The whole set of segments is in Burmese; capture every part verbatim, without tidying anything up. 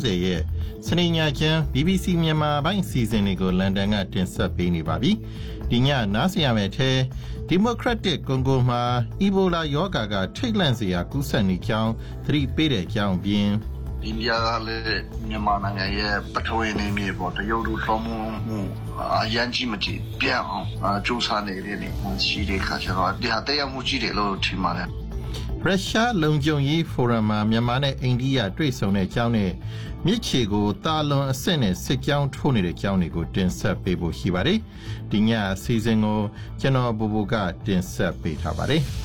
mươi ရဲ့ စနေညချမ်း B B C မြန်မာပိုင်းစီစဉ်တွေကိုလန်ဒန်ကတင်ဆက်ပေးနေပါပြီ။ဒီညနားဆင်ရမယ့်ထဲဒီမိုကရက်တစ်ကွန်ဂိုမှာအီဘိုလာရောဂါကထိတ်လန့်စရာကူးစက်နေကြောင်းသတိပေးတဲ့အကြောင်းပြင်အိန္ဒိယကလည်းမြန်မာနိုင်ငံရဲ့ပထဝီနေမြေပေါ်တရုတ်တို့ထုံးမှုအရန်ကြီးမကြီးပြအောင်စူးစမ်းနေတဲ့နေရှိတဲ့ခါကျတော့ဒီဟာတရားမှုကြီးတယ်လို့ထင်ပါတယ်ရုရှားလုံခြုံရေးဖိုရမ်မှာမြန်မာနဲ့အိန္ဒိယတွေ့ဆုံတဲ့အကြောင်းနဲ့မြစ်ချေကိုတာလွန်အဆင့်နဲ့စစ်ကြောင်းထိုးနေတဲ့အကြောင်းတွေကိုတင်ဆက်ပေးဖို့ရှိပါတယ်။ဒီညအစီအစဉ်ကိုကျွန်တော်ဘူဘူကတင်ဆက်ပေးထားပါတယ်။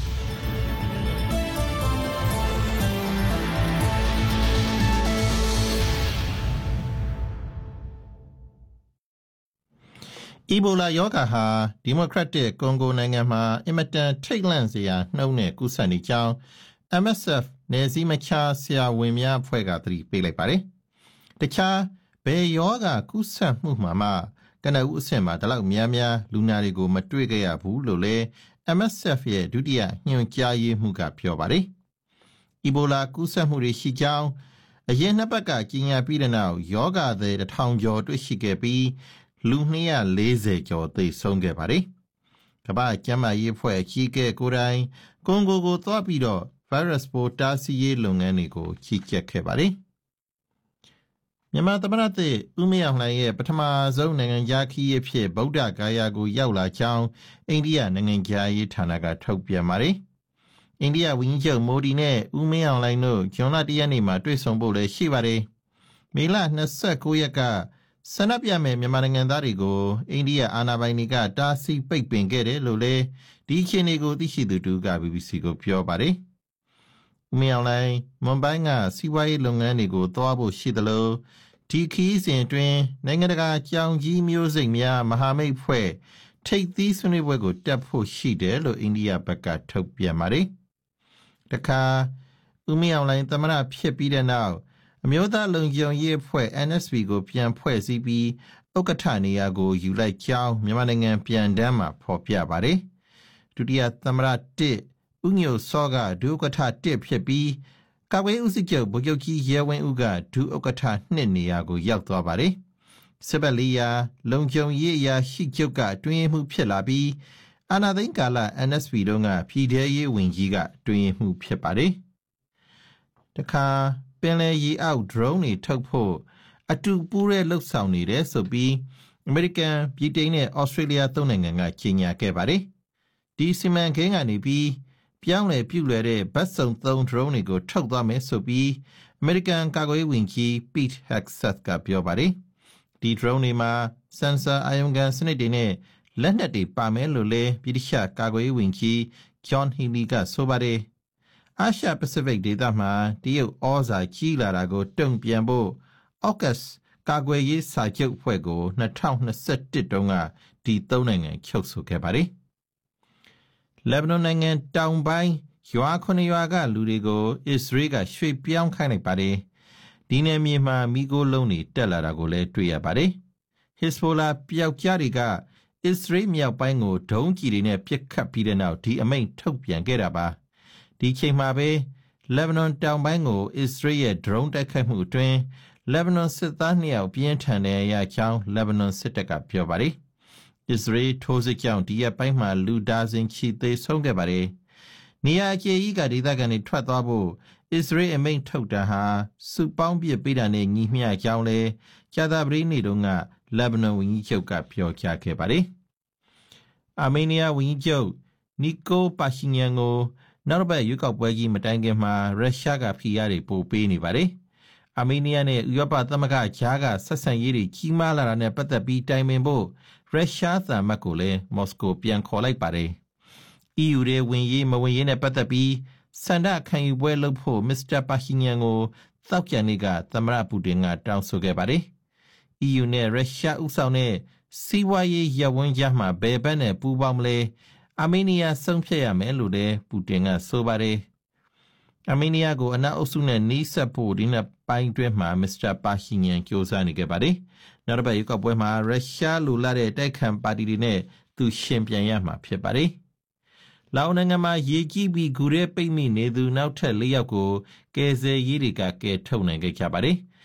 အီဘိုလာရောဂါဟာဒီမိုကရက်တစ်ကွန်ဂိုနိုင်ငံမှာအင်မတန်ထိတ်လန့်စရာနှုန်းနဲ့ကူးစက်နေကြောင်း M S F နယ်စည်းမခြားဆရာဝန်များအဖွဲ့ကသတိပေးလိုက်ပါတယ်။တခြားဘယ်ရောဂါကူးစက်မှုမှာမှကနဦးအဆင့်မှာဒီလောက်များများလူနာတွေကိုမတွေ့ခဲ့ရဘူးလို့လည်း M S F ရဲ့ဒုတိယညွှန်ကြားရေးမှူးကပြောပါတယ်။အီဘိုလာကူးစက်မှုတွေရှိကြောင်းအရင်နှစ်ပတ်ကကြီးညာပြီးတဲ့နောက်ရောဂါသည်တစ်ထောင်ကျော်တွေ့ရှိခဲ့ပြီးလူနှစ်ရာလေးဆယ်ကျော်သေဆုံးခဲ့ပါတယ်။ကမ္ဘာ့ကျန်းမာရေးအဖွဲ့အကြီးအကဲကိုယ်တိုင်ကွန်ဂိုကိုသွားပြီးတော့ဗိုင်းရပ်စ်ပိုးတားဆီးရေးလုပ်ငန်းတွေကိုကြီးကြပ်ခဲ့ပါတယ်။မြန်မာသမ္မတသစ်ဦးမင်းအောင်လှိုင်ရဲ့ပထမဆုံးနိုင်ငံခြားခရီးအဖြစ်ဗုဒ္ဓဂါယာကိုရောက်လာကြောင်းအိန္ဒိယနိုင်ငံခြားရေးဌာနကထုတ်ပြန်ပါတယ်။အိန္ဒိယဝန်ကြီးချုပ်မိုဒီနဲ့ဦးမင်းအောင်လှိုင်တို့ဇွန်လတရက်နေ့မှာတွေ့ဆုံဖို့လည်းရှိပါတယ်။မေလ၂၉ရက်ကဆန္ဒပြမဲ့မြန်မာနိုင်ငံသားတွေကိုအိန္ဒိယအာဏာပိုင်တွေကတားဆီးပိတ်ပင်ခဲ့တယ်လို့လည်းဒီအခြေအနေကိုသိရှိသူတူက B B C ကိုပြောပါတယ်။ဦးမင်းအောင်လှိုင်မွန်ဘိုင်းကစီးပွားရေးလုပ်ငန်းတွေကိုသွားဖို့ရှိသလိုဒီခီးစဉ်အတွင်းနိုင်ငံတကာကြောင်ကြီးမျိုးစိတ်များမဟာမိတ်ဖွဲ့ထိပ်သီးဆွေးနွေးပွဲကိုတက်ဖို့ရှိတယ်လို့အိန္ဒိယဘက်ကထုတ်ပြန်ပါတယ်။တခါဦးမင်းအောင်လှိုင်သမ္မတဖြစ်ပြီးတဲ့နောက်အမျိုးသားလုံခြုံရေးအဖွဲ့ N S B ကိုပြန်ဖွဲ့စည်းပြီးဥက္ကဋ္ဌနေရာကိုယူလိုက်ကြောင်းမြန်မာနိုင်ငံပြန်တမ်းမှာဖော်ပြပါတယ်။ဒုတိယသမ္မတတစ်ဦးညိုစောကဒုဥက္ကဋ္ဌတစ်ဖြစ်ပြီးကာကွယ်ဦးစီးချုပ်ဗိုလ်ချုပ်ကြီးရဲဝင်းဦးကဒုဥက္ကဋ္ဌနှစ်နေရာကိုရောက်သွားပါတယ်။စစ်ဘက်လေးရာလုံခြုံရေးအရာရှိချုပ်ကတွင်မှုဖြစ်လာပြီးအာဏာသိမ်းကာလ N S B တုန်းကပြည်ထရေးဝန်ကြီးကတွင်မှုဖြစ်ပါတယ်။တခါပင်လယ်ရေအောက် drone တွေထုတ်ဖို့အတူပူးရဲလှုပ်ဆောင်နေတယ်ဆိုပြီးအမေရိကန်ဗြိတိန်နဲ့ဩစတြေးလျသုံးနိုင်ငံကကြေညာခဲ့ပါတယ်။ဒီစီမံကိန်းကနေပြီးပြောင်းလဲပြုတ်လဲတဲ့ဘတ်စုံသုံး drone တွေကိုထုတ်သွားမယ်ဆိုပြီးအမေရိကန်ကာကွယ်ရေးဝန်ကြီး Pete Hegseth ကပြောပါတယ်။ဒီ drone တွေမှာ sensor အာရုံခံစနစ်တွေနဲ့လက်နက်တွေပါမယ်လို့လည်းဗြိတိရှကာကွယ်ရေးဝန်ကြီး John Healey ကဆိုပါတယ်။အာရှပစိဖိတ်ဒေသမှာတရုတ်ဩဇာကြီးလာတာကိုတုံ့ပြန်ဖို့ AUKUS ကာကွယ်ရေးစာချုပ်အဖွဲ့ကို၂၀၂၁တုန်းကဒီသုံးနိုင်ငံချုပ်ဆိုခဲ့ပါတယ်။လက်ဘနွန်နိုင်ငံတောင်ပိုင်းရွာခုနှစ်ရွာကလူတွေကိုအစ္စရေးကရွှေ့ပြောင်းခိုင်းလိုက်ပါတယ်။ဒီနယ်မြေမှာမိခိုးလုံးတွေတက်လာတာကိုလည်းတွေ့ရပါတယ်။ Hezbollah ပျောက်ကြားတွေကအစ္စရေးမြောက်ပိုင်းကိုဒုံးကျည်တွေနဲ့ပစ်ခတ်ပြီးတဲ့နောက်ဒီအမိန့်ထုတ်ပြန်ခဲ့တာပါ။ဒီချိန်မှာပဲလက်ဘနွန်တောင်ပိုင်းကိုအစ္စရေးရဲ့ drone တိုက်ခိုက်မှုအတွင်းလက်ဘနွန်စစ်သားနှစ်ယောက်ပြင်းထန်တဲ့ရကြောင်းလက်ဘနွန်စစ်တပ်ကပြောပါတယ်။အစ္စရေးထိုးစစ်ကြောင့်ဒီရက်ပိုင်းမှာလူဒါဇင်ချီသေဆုံးခဲ့ပါတယ်။နေရာအကျယ်ကြီးကဒေသခံတွေထွက်သွားဖို့အစ္စရေးအမိန့်ထုတ်တာဟာစုပေါင်းပြစ်ပေးတာနဲ့ညီမျှကြောင်းလဲကြာသပတေးနေ့တုန်းကလက်ဘနွန်ဝန်ကြီးချုပ်ကပြောကြားခဲ့ပါတယ်။အာမေးနီးယားဝန်ကြီးချုပ်နီကိုပါရှီညန်ကိုနောက်တစ်ပတ်ရွေးကောက်ပွဲကြီးမတိုင်ခင်မှာရုရှားကဖိအားတွေပိုပေးနေပါတယ်။အာမေးနီးယားနဲ့ဥရောပသမဂ္ဂကြားကဆက်ဆံရေးတွေကြီးမားလာတာနဲ့ပတ်သက်ပြီးတိုင်ပင်ဖို့ရုရှားသံမတ်ကိုလည်းမော်စကိုပြန်ခေါ်လိုက်ပါတယ်။ E U ရဲ့ဝင်ရေးမဝင်ရေးနဲ့ပတ်သက်ပြီးစန္ဒခံယူပွဲလုပ်ဖို့မစ္စတာပါရှီညန်ကိုသောက်ကြံနေ့ကသမ္မတပူတင်ကတောင်းဆိုခဲ့ပါတယ်။ E U နဲ့ရုရှားဥဆောင်တဲ့စီးပွားရေးရပ်ဝန်းကြားမှာဘယ်ဘက်နဲ့ပူးပေါင်းမလဲအာမေးနီးယားဆုံးဖြတ်ရမယ်လို့လည်းပူတင်ကဆိုပါတယ်။အာမေးနီးယားကိုအနောက်အုပ်စုနဲ့နှီးဆက်ဖို့ဒီနှစ်ပိုင်းတွင်းမှာမစ္စတာပါရှီညန်ကြိုးစားနေခဲ့ပါတယ်။နောက်တစ်ပတ်ရွေးကောက်ပွဲမှာရုရှားလိုလာတဲ့တိုက်ခံပါတီတွေနဲ့သူရှင်ပြန်ရမှာဖြစ်ပါတယ်။လာအိုနိုင်ငံမှာရေကြီးပြီးဂူရဲပိတ်မိနေသူနောက်ထပ်၄ယောက်ကိုကယ်ဆယ်ရေးတွေကကယ်ထုတ်နိုင်ခဲ့ကြပါတယ်